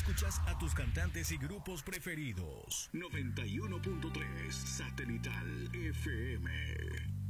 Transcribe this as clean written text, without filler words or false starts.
escuchas a tus cantantes y grupos preferidos. 91.3 Satelital FM.